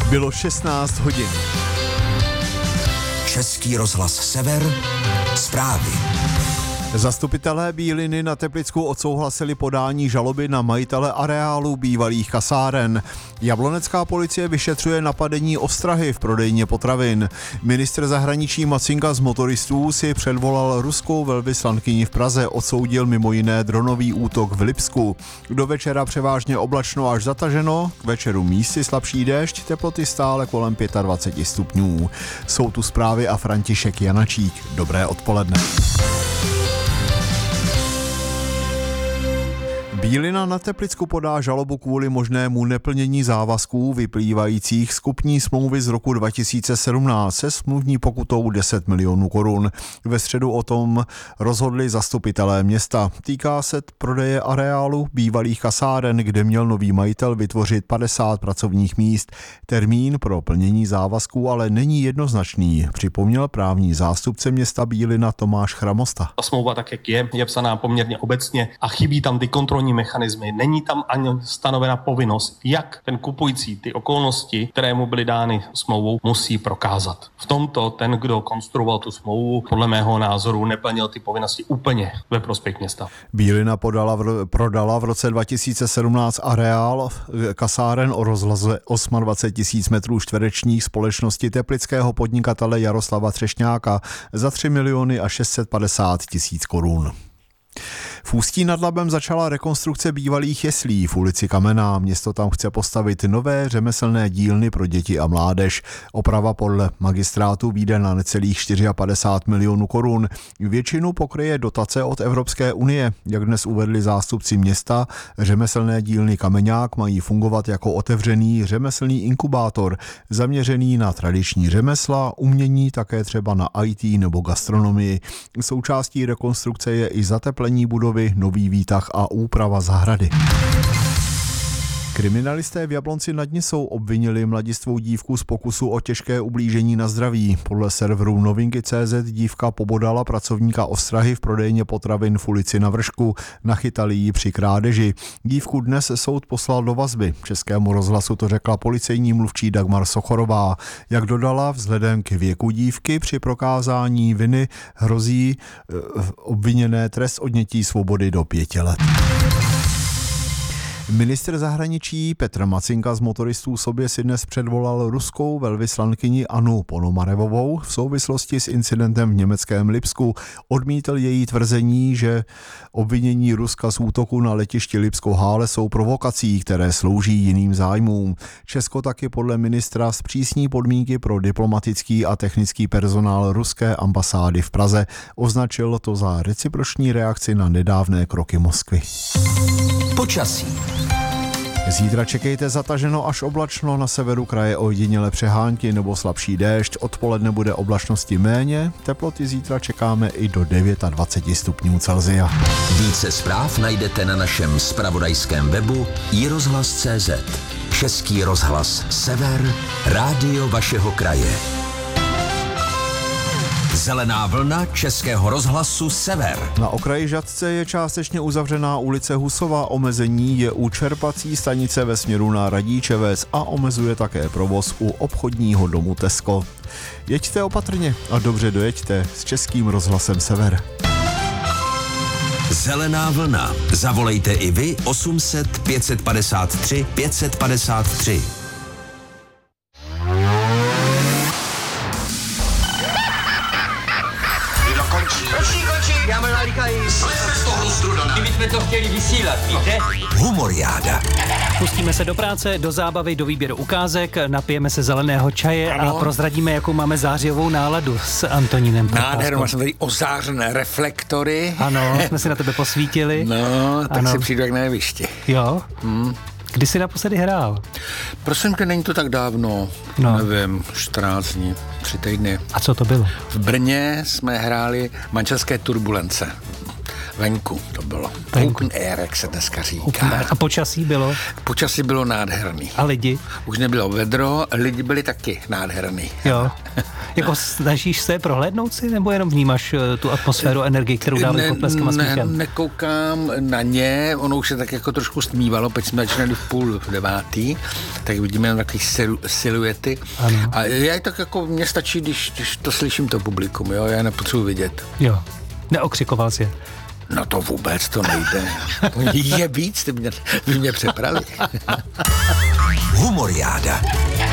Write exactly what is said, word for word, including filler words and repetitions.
Bylo šestnáct hodin. Český rozhlas Sever, zprávy. Zastupitelé Bíliny na Teplicku odsouhlasili podání žaloby na majitele areálu bývalých kasáren. Jablonecká policie vyšetřuje napadení ostrahy v prodejně potravin. Ministr zahraničí Macinka z motoristů si předvolal ruskou velvyslankyni v Praze, odsoudil mimo jiné dronový útok v Lipsku. Do večera převážně oblačno až zataženo, k večeru místy slabší déšť, teploty stále kolem dvacet pět stupňů. Jsou tu zprávy a František Janačík. Dobré odpoledne. Bílina na Teplicku podá žalobu kvůli možnému neplnění závazků vyplývajících z kupní smlouvy z roku dva tisíce sedmnáct se smluvní pokutou deset milionů korun. Ve středu o tom rozhodli zastupitelé města. Týká se prodeje areálu bývalých kasáren, kde měl nový majitel vytvořit padesát pracovních míst. Termín pro plnění závazků ale není jednoznačný, připomněl právní zástupce města Bílina Tomáš Chramosta. Ta smlouva, tak jak je, je psaná poměrně obecně a chybí tam ty kontrolní mechanismy. Není tam ani stanovena povinnost, jak ten kupující ty okolnosti, které mu byly dány smlouvou, musí prokázat. V tomto ten, kdo konstruoval tu smlouvu, podle mého názoru neplnil ty povinnosti úplně ve prospěch města. Bílina podala v, prodala v roce dva tisíce sedmnáct areál kasáren o rozloze dvacet osm tisíc metrů čtverečních společnosti teplického podnikatele Jaroslava Třešňáka za tři miliony a šest set padesát tisíc korun. V Ústí nad Labem začala rekonstrukce bývalých jeslí v ulici Kamenná. Město tam chce postavit nové řemeslné dílny pro děti a mládež. Oprava podle magistrátu vyjde na necelých padesát čtyři milionů korun. Většinu pokryje dotace od Evropské unie. Jak dnes uvedli zástupci města, řemeslné dílny Kameňák mají fungovat jako otevřený řemeslný inkubátor, zaměřený na tradiční řemesla, umění, také třeba na í té nebo gastronomii. Součástí rekonstrukce je i zateplení budovy, nový výtah a úprava zahrady. Kriminalisté v Jablonci nad Nisou obvinili mladistvou dívku z pokusu o těžké ublížení na zdraví. Podle serveru novinky tečka cé zet dívka pobodala pracovníka ostrahy v prodejně potravin v ulici Na Vršku. Nachytali ji při krádeži. Dívku dnes soud poslal do vazby. Českému rozhlasu to řekla policejní mluvčí Dagmar Sochorová. Jak dodala, vzhledem k věku dívky při prokázání viny hrozí eh, obviněné trest odnětí svobody do pěti let. Ministr zahraničí Petr Macinka z motoristů sobě si dnes předvolal ruskou velvyslankyni Annu Ponomarevovou v souvislosti s incidentem v německém Lipsku. Odmítl její tvrzení, že obvinění Ruska z útoku na letišti Lipsko-Hále jsou provokací, které slouží jiným zájmům. Česko taky podle ministra zpřísní podmínky pro diplomatický a technický personál ruské ambasády v Praze. Označil to za reciproční reakci na nedávné kroky Moskvy. Počasí. Zítra čekejte zataženo až oblačno, na severu kraje ojedinělé přehánky nebo slabší déšť, odpoledne bude oblačnosti méně, teploty zítra čekáme i do dvacet devět stupňů Celsia. Více zpráv najdete na našem zpravodajském webu i rozhlas tečka cé zet. Český rozhlas Sever, rádio vašeho kraje. Zelená vlna Českého rozhlasu Sever. Na okraji Žatce je částečně uzavřená ulice Husova. Omezení je u čerpací stanice ve směru na Radíčevec a omezuje také provoz u obchodního domu Tesco. Jeďte opatrně a dobře dojeďte s Českým rozhlasem Sever. Zelená vlna. Zavolejte i vy osm set pět padesát tři pět padesát tři. Končí, končí, já mám nalíkají. Kdybychom to chtěli vysílat, víte? Humoriáda. Pustíme se do práce, do zábavy, do výběru ukázek, napijeme se zeleného čaje ano. A prozradíme, jakou máme zářijovou náladu s Antonínem Procházkou. Nádhernou, jsme tady ozářené reflektory. Ano, jsme si na tebe posvítili. No, tak ano. Si přijdu jak na jevišti. Jo? Hmm. Kdy jsi naposledy hrál? Prosím tě, není to tak dávno, no. Nevím, čtrnáct dní, tři týdny. A co to bylo? V Brně jsme hráli Manželské turbulence. Venku to bylo. Venku. Open air, jak se dneska říká. A počasí bylo? Počasí bylo nádherný. A lidi? Už nebylo vedro, lidi byli taky nádherný. Jo. Jako snažíš se prohlédnout si, nebo jenom vnímáš tu atmosféru, energii, kterou dávají potleskem a smíchem? Ne, nekoukám na ně, ono už se tak jako trošku stmívalo, teď jsme začínali v půl devátý, tak vidíme jen takové silu, siluety. Ano. A já tak jako, mně stačí, když, když to slyším to publikum, jo, já nepotřebuji vidět. Jo, neokřikoval jsi je. No to vůbec, to nejde. Je víc, ty mě, ty mě přepravili. Humoriáda.